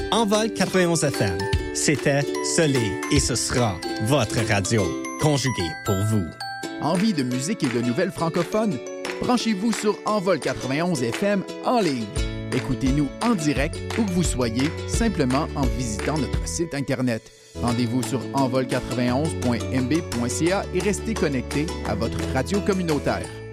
Envol 91 FM. C'était, ce l'est et ce sera votre radio, conjuguée pour vous. Envie de musique et de nouvelles francophones? Branchez-vous sur Envol 91 FM en ligne. Écoutez-nous en direct où que vous soyez, simplement en visitant notre site Internet. Rendez-vous sur envol91.mb.ca et restez connectés à votre radio communautaire.